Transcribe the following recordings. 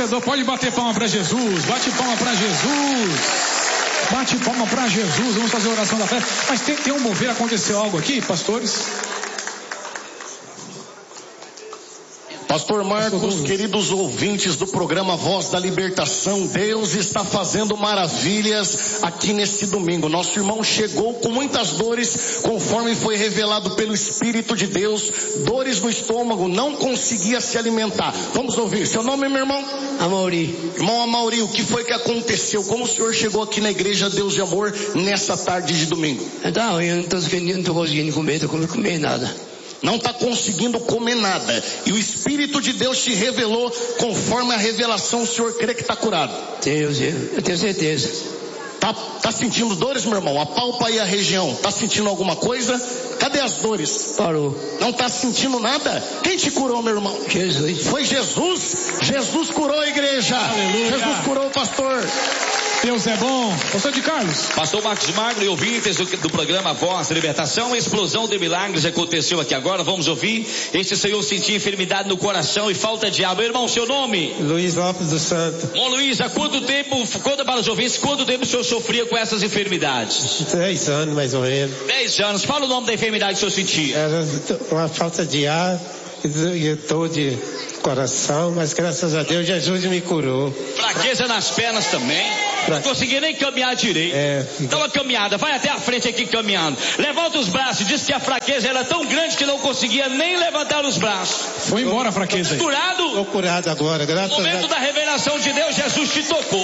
torcedor, pode bater palma para Jesus. Bate palma para Jesus. Bate palma para Jesus. Vamos fazer a oração da fé. Mas tem um mover, aconteceu algo aqui, pastores? Pastor Marcos, queridos ouvintes do programa Voz da Libertação, Deus está fazendo maravilhas aqui nesse domingo. Nosso irmão chegou com muitas dores, conforme foi revelado pelo Espírito de Deus, dores no estômago, não conseguia se alimentar. Vamos ouvir, seu nome, meu irmão? Amauri. Irmão Amauri, o que foi que aconteceu? Como o senhor chegou aqui na Igreja Deus de Amor nessa tarde de domingo? Então, eu não estou conseguindo comer nada. Não está conseguindo comer nada. E o Espírito de Deus te revelou, conforme a revelação, o senhor crê que está curado? Eu tenho certeza. Tá sentindo dores, meu irmão? Apalpa aí a região. Tá sentindo alguma coisa? Cadê as dores? Parou. Não tá sentindo nada? Quem te curou, meu irmão? Jesus. Foi Jesus? Jesus curou a igreja. Aleluia. Jesus curou o pastor. Deus é bom. Pastor de Carlos. Pastor Marcos Magno e ouvintes do programa Voz da Libertação, a explosão de milagres aconteceu aqui agora. Vamos ouvir. Este senhor sentia enfermidade no coração e falta de ar. Meu irmão, seu nome? Luiz Lopes do Santo. Bom, Luiz, há quanto tempo, conta para os ouvintes, quanto tempo o senhor sofria com essas enfermidades? 10 anos, mais ou menos. 10 anos. Fala o nome da enfermidade que o senhor sentia. Era uma falta de ar e dor de coração, mas graças a Deus Jesus me curou. Fraqueza nas pernas também. Não conseguia nem caminhar direito. Dá uma caminhada, vai até a frente aqui caminhando. Levanta os braços, diz que a fraqueza era tão grande que não conseguia nem levantar os braços. Foi embora a fraqueza aí. Curado? Estou curado agora, graças a Deus. No momento da revelação de Deus, Jesus te tocou.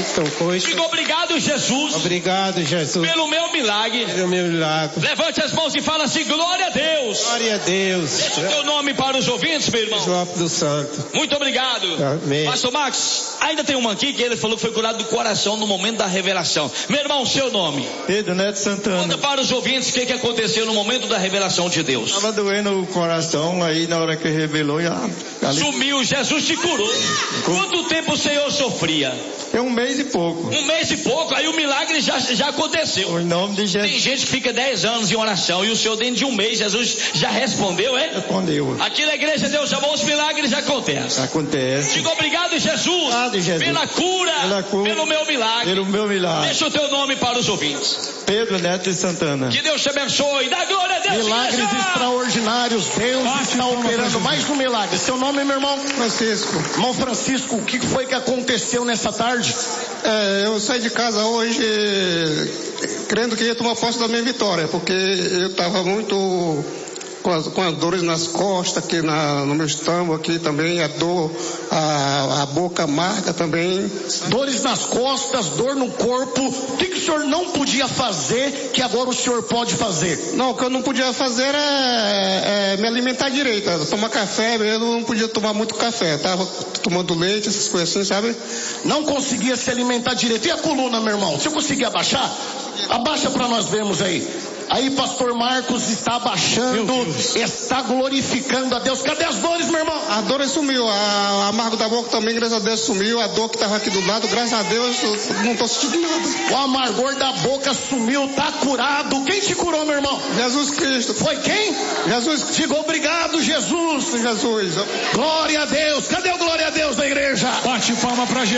Diga obrigado, Jesus. Obrigado, Jesus. Pelo meu milagre. Pelo meu milagre. Levante as mãos e fala assim, glória a Deus. Glória a Deus. Deixa o teu nome para os ouvintes, meu irmão. Lopes do Santo. Muito obrigado. Amém. Pastor Max, ainda tem uma aqui que ele falou que foi curado do coração no momento da revelação. Meu irmão, seu nome? Pedro Neto Santana. Conta para os ouvintes o que aconteceu no momento da revelação de Deus. Estava doendo o coração, aí na hora que revelou já... Sumiu, Jesus te curou. Quanto tempo o Senhor sofria? É 1 mês e pouco. 1 mês e pouco, aí o milagre já aconteceu. Em nome de Jesus. Tem gente que fica 10 anos em oração e o Senhor dentro de 1 mês, Jesus já respondeu, é? Respondeu. Aqui na igreja Deus chamou, os milagres acontecem. Acontece. Diga obrigado, Jesus. Obrigado, Jesus. Pela cura, pelo meu milagre. Pelo meu milagre. Deixa o teu nome para os ouvintes. Pedro Neto Santana. Que Deus te abençoe. Dá glória a Deus. Milagres extraordinários. Deus está operando mais um milagre. Seu nome, meu irmão? Francisco. Irmão Francisco, o que foi que aconteceu nessa tarde? Eu saí de casa hoje crendo que ia tomar posse da minha vitória, porque eu estava muito com as dores nas costas, aqui no meu estômago, aqui também a dor, a boca amarga também. Dores nas costas, dor no corpo. O que o senhor não podia fazer que agora o senhor pode fazer? Não, o que eu não podia fazer é me alimentar direito. Tomar café, eu não podia tomar muito café. Eu tava tomando leite, essas coisas assim, sabe? Não conseguia se alimentar direito. E a coluna, meu irmão? Você conseguia abaixar? Abaixa para nós vermos aí. Aí pastor Marcos está abaixando, está glorificando a Deus. Cadê as dores, meu irmão? A dor sumiu, a amargo da boca também, graças a Deus, sumiu. A dor que estava aqui do lado, graças a Deus, eu não estou sentindo nada. O amargor da boca sumiu, está curado. Quem te curou, meu irmão? Jesus Cristo. Foi quem? Jesus. Diga obrigado, Jesus. Jesus. Glória a Deus. Cadê o glória a Deus da igreja? Bate palma para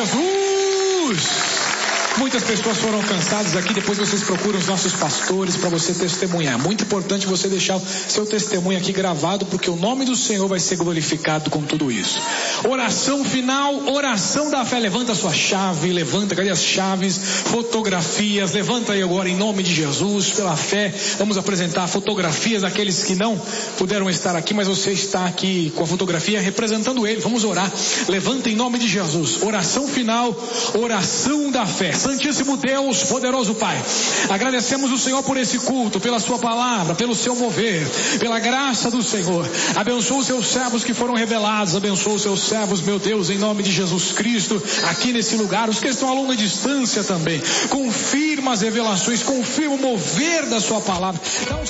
Jesus. Muitas pessoas foram alcançadas aqui, depois vocês procuram os nossos pastores para você testemunhar. Muito importante você deixar o seu testemunho aqui gravado, porque o nome do Senhor vai ser glorificado com tudo isso. Oração final, oração da fé. Levanta a sua chave, levanta, cadê as chaves? Fotografias, levanta aí agora em nome de Jesus, pela fé. Vamos apresentar fotografias daqueles que não puderam estar aqui, mas você está aqui com a fotografia representando ele. Vamos orar. Levanta em nome de Jesus. Oração final, oração da fé. Santíssimo Deus, poderoso Pai, agradecemos o Senhor por esse culto, pela sua palavra, pelo seu mover, pela graça do Senhor. Abençoa os seus servos que foram revelados, abençoa os seus servos, meu Deus, em nome de Jesus Cristo, aqui nesse lugar, os que estão a longa distância também. Confirma as revelações, confirma o mover da sua palavra. Então,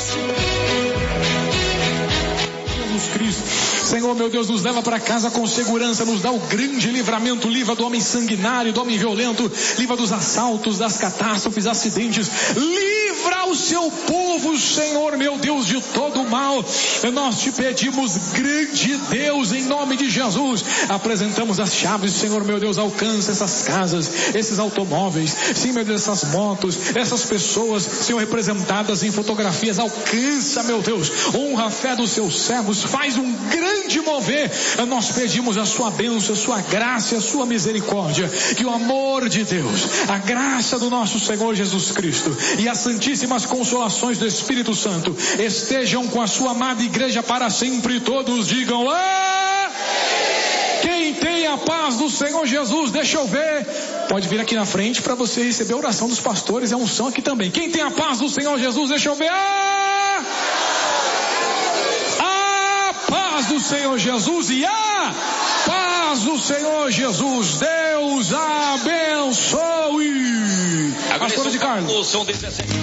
Jesus Cristo, Senhor, meu Deus, nos leva para casa com segurança, nos dá o grande livramento, livra do homem sanguinário, do homem violento, livra dos assaltos, das catástrofes, acidentes, livra ao seu povo, Senhor meu Deus, de todo o mal. Nós te pedimos, grande Deus, em nome de Jesus, apresentamos as chaves, Senhor meu Deus, alcança essas casas, esses automóveis, sim meu Deus, essas motos, essas pessoas, Senhor, representadas em fotografias, alcança, meu Deus, honra a fé dos seus servos, faz um grande mover. Nós pedimos a sua bênção, a sua graça e a sua misericórdia, que o amor de Deus, a graça do nosso Senhor Jesus Cristo e as santíssimas consolações do Espírito Santo estejam com a sua amada igreja para sempre. Todos digam: quem tem a paz do Senhor Jesus, deixa eu ver, pode vir aqui na frente para você receber a oração dos pastores, é a unção aqui também. Quem tem a paz do Senhor Jesus, deixa eu ver. A paz do Senhor Jesus e a paz do Senhor Jesus. Deus abençoe. Pastor de Carlos.